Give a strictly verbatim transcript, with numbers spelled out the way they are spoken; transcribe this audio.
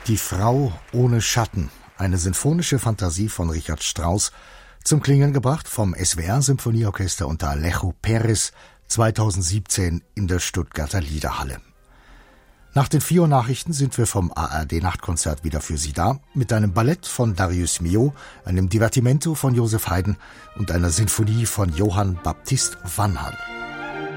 Die Frau ohne Schatten, eine sinfonische Fantasie von Richard Strauss, zum Klingen gebracht vom S W R-Symphonieorchester unter Alejo Perez zweitausendsiebzehn in der Stuttgarter Liederhalle. Nach den vier Uhr Nachrichten sind wir vom A R D-Nachtkonzert wieder für Sie da, mit einem Ballett von Darius Milhaud, einem Divertimento von Joseph Haydn und einer Sinfonie von Johann Baptist van Hal.